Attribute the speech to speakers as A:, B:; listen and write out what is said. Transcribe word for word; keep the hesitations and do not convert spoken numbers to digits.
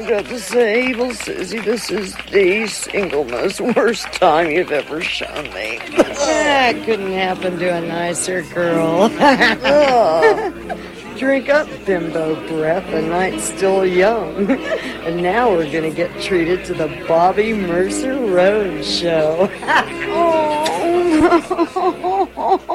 A: I've got to say, Evil Susie, this is the single most worst time you've ever shown me.
B: That couldn't happen to a nicer girl.
A: Drink up, bimbo breath. The night's still young. And now we're going to get treated to the Bobby Mercer Road show. Oh, no.